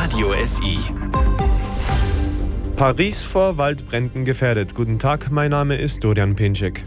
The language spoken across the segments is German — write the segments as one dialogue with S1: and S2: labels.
S1: Radio SI.
S2: Paris vor Waldbränden gefährdet. Guten Tag, mein Name ist Dorian Pinczek.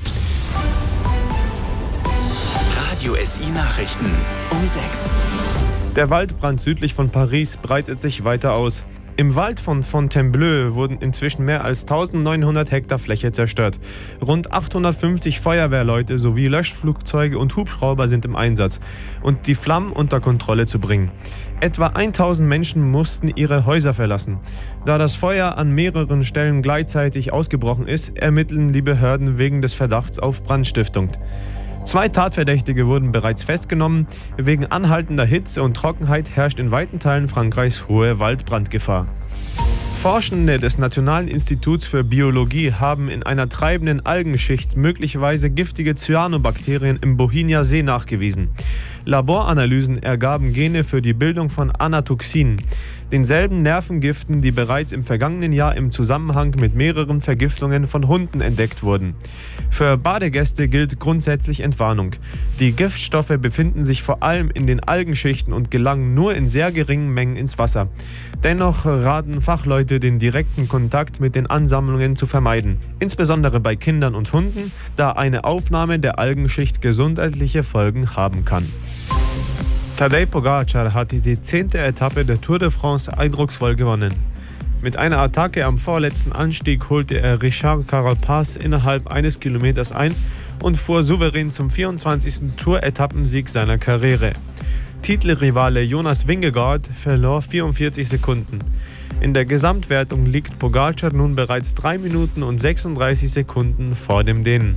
S1: Radio SI Nachrichten um 6.
S2: Der Waldbrand südlich von Paris breitet sich weiter aus. Im Wald von Fontainebleau wurden inzwischen mehr als 1900 Hektar Fläche zerstört. Rund 850 Feuerwehrleute sowie Löschflugzeuge und Hubschrauber sind im Einsatz, und die Flammen unter Kontrolle zu bringen. Etwa 1000 Menschen mussten ihre Häuser verlassen. Da das Feuer an mehreren Stellen gleichzeitig ausgebrochen ist, ermitteln die Behörden wegen des Verdachts auf Brandstiftung. 2 Tatverdächtige wurden bereits festgenommen. Wegen anhaltender Hitze und Trockenheit herrscht in weiten Teilen Frankreichs hohe Waldbrandgefahr. Forschende des Nationalen Instituts für Biologie haben in einer treibenden Algenschicht möglicherweise giftige Cyanobakterien im Bohinja See nachgewiesen. Laboranalysen ergaben Gene für die Bildung von Anatoxin, denselben Nervengiften, die bereits im vergangenen Jahr im Zusammenhang mit mehreren Vergiftungen von Hunden entdeckt wurden. Für Badegäste gilt grundsätzlich Entwarnung. Die Giftstoffe befinden sich vor allem in den Algenschichten und gelangen nur in sehr geringen Mengen ins Wasser. Dennoch raten Fachleute, den direkten Kontakt mit den Ansammlungen zu vermeiden, insbesondere bei Kindern und Hunden, da eine Aufnahme der Algenschicht gesundheitliche Folgen haben kann. Tadej Pogačar hat die 10. Etappe der Tour de France eindrucksvoll gewonnen. Mit einer Attacke am vorletzten Anstieg holte er Richard Carapaz innerhalb eines Kilometers ein und fuhr souverän zum 24. Tour-Etappensieg seiner Karriere. Titelrivale Jonas Vingegaard verlor 44 Sekunden. In der Gesamtwertung liegt Pogačar nun bereits 3 Minuten und 36 Sekunden vor dem Dänen.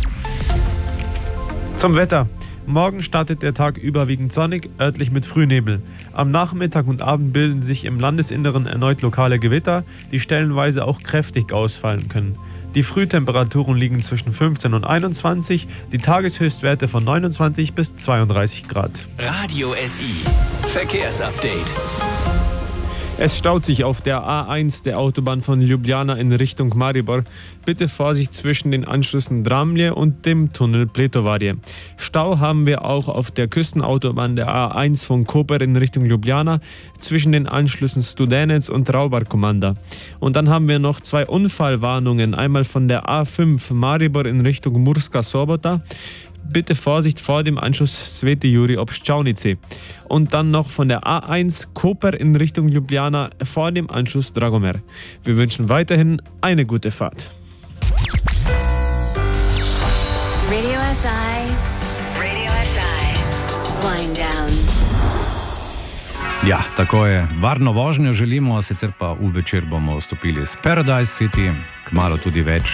S2: Zum Wetter. Morgen startet der Tag überwiegend sonnig, örtlich mit Frühnebel. Am Nachmittag und Abend bilden sich im Landesinneren erneut lokale Gewitter, die stellenweise auch kräftig ausfallen können. Die Frühtemperaturen liegen zwischen 15 und 21, die Tageshöchstwerte von 29 bis 32 Grad.
S1: Radio SI. Verkehrsupdate.
S2: Es staut sich auf der A1 der Autobahn von Ljubljana in Richtung Maribor. Bitte Vorsicht zwischen den Anschlüssen Dramlje und dem Tunnel Pletovarje. Stau haben wir auch auf der Küstenautobahn der A1 von Koper in Richtung Ljubljana zwischen den Anschlüssen Studenec und Raubar-Komanda. Und dann haben wir noch 2 Unfallwarnungen, einmal von der A5 Maribor in Richtung Murska Sobota. Bitte Vorsicht vor dem Anschluss Sveti Juri Obščavnice. Und dann noch von der A1 Koper in Richtung Ljubljana vor dem Anschluss Dragomer. Wir wünschen weiterhin eine gute Fahrt.
S3: Radio SI. Radio SI. Wind down.
S4: Ja, tako je. Varno vožnjo želimo, sicer pa v večer bomo vstopili s Paradise City, kmalu tudi več